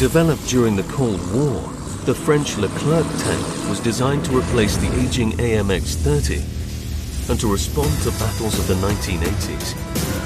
Developed during the Cold War, the French Leclerc tank was designed to replace the aging AMX-30 and to respond to battles of the 1980s.